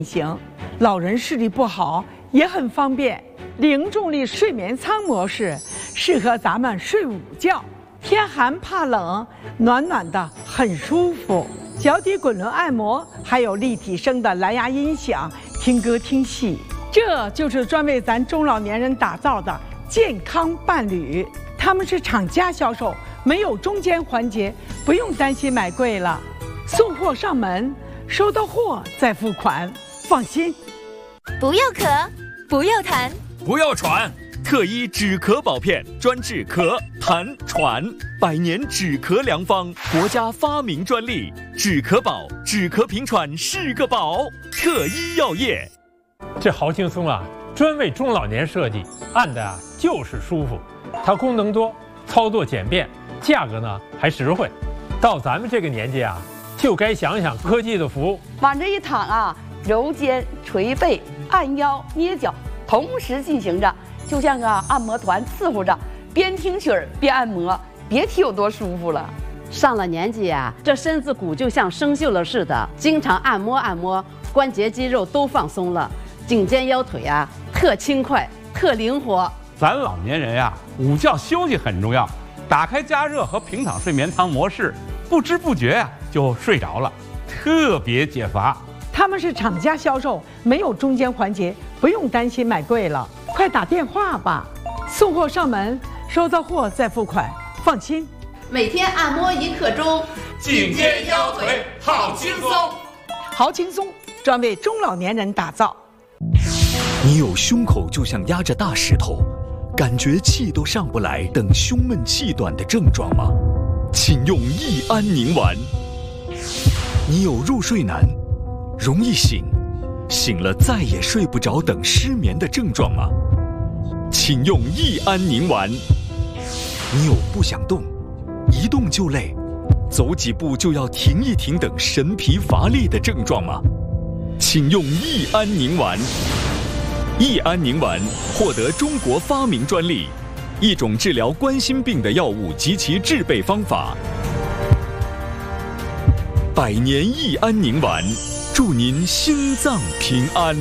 行，老人视力不好也很方便。零重力睡眠舱模式适合咱们睡午觉，天寒怕冷，暖暖的很舒服。脚底滚轮按摩，还有立体声的蓝牙音响，听歌听戏，这就是专为咱中老年人打造的健康伴侣。他们是厂家销售，没有中间环节，不用担心买贵了。送货上门，收到货再付款。 放心， 不要咳，不要痰， 不要喘。特一止咳宝片，专治咳、痰、喘，100年止咳良方，国家发明专利。止咳宝，止咳平喘是个宝。特一药业。 这好轻松啊，专为中老年设计，按的就是舒服。它功能多，操作简便，价格呢还实惠。到咱们这个年纪啊，就该想想科技的福。 往这一躺啊。 揉肩、捶背、按腰、捏脚，同时进行着，就像个按摩团伺候着，边听曲儿边按摩，别提有多舒服了。 上了年纪啊，这身子骨就像生锈了似的，经常按摩按摩，关节肌肉都放松了，颈肩腰腿啊特轻快、特灵活。 咱老年人呀，午觉休息很重要，打开加热和平躺睡眠舱模式，不知不觉呀就睡着了，特别解乏。 他们是厂家销售，没有中间环节，不用担心买贵了。快打电话吧，送货上门，收到货再付款，放心。 每天按摩1刻钟， 颈肩腰腿好轻松， 好轻松，专为中老年人打造。 你有胸口就像压着大石头，感觉气都上不来等胸闷气短的症状吗？请用益安宁丸。你有入睡难？ 容易醒，醒了再也睡不着等失眠的症状吗？请用益安宁丸。你有不想动，一动就累，走几步就要停一停等神疲乏力的症状吗？请用益安宁丸。益安宁丸获得中国发明专利，一种治疗冠心病的药物及其制备方法。100年益安宁丸。 祝您心脏平安。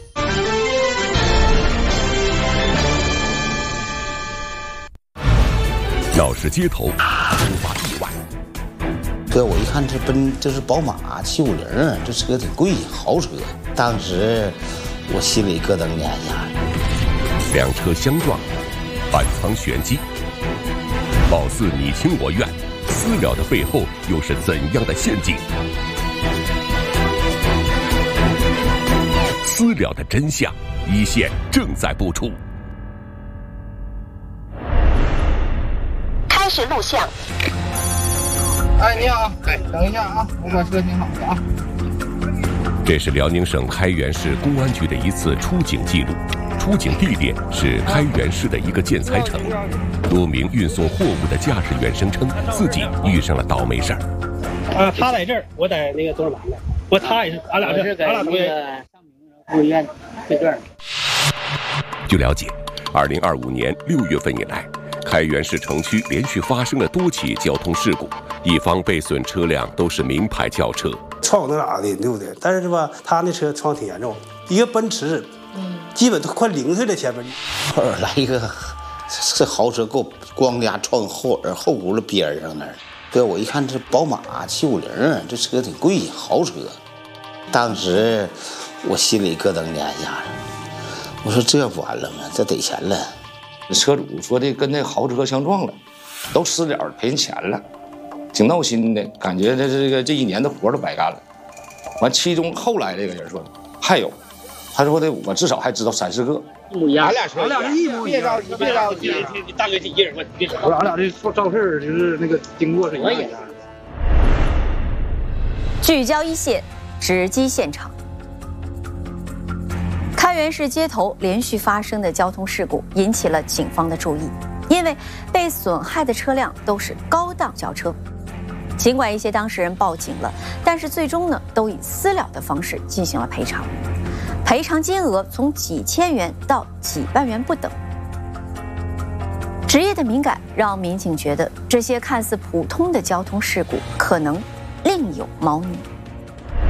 闹市街头，突发意外。 哥，我一看这是宝马750，这车挺贵，豪车。当时我心里咯噔一下。 2车相撞，暗藏玄机。貌似你情我愿，私了的背后又是怎样的陷阱？ 私了的真相，一线正在播出。 开始录像。 哎，你好，哎，等一下啊，我把车停好了啊。 这是辽宁省开原市公安局的一次出警记录，出警地点是开原市的一个建材城。多名运送货物的驾驶员声称自己遇上了倒霉事儿。 他在这儿，我在那个多少栏的，他也是，俺俩同学。 住医院对证。 据了解，2025年6月份以来，开原市城区连续发生了多起交通事故，一方被损车辆都是名牌轿车， 撞那哪的，对不对？但是吧，他那车撞挺严重，一个奔驰，基本都快0岁了前面。 后边来一个，这豪车给我咣家撞后轱辘边上那儿。对，我一看这宝马750，这车挺贵，豪车。当时。 我心里咯噔一下，我说这不完了吗？这得钱了。 车主说的跟那豪车相撞了，都私了赔人钱了，挺闹心的，感觉这1年的活都白干了。完，其中后来这个人说还有，他说的我至少还知道3、4个。 一模一样，俺俩是一模一样。别着急，大哥一人问，别吵。俺俩这肇事就是那个经过是一样的。 聚焦一线，直击现场。 开原市街头连续发生的交通事故引起了警方的注意，因为被损害的车辆都是高档轿车。尽管一些当事人报警了，但是最终呢，都以私了的方式进行了赔偿，赔偿金额从几千元到几万元不等。职业的敏感让民警觉得，这些看似普通的交通事故可能另有猫腻。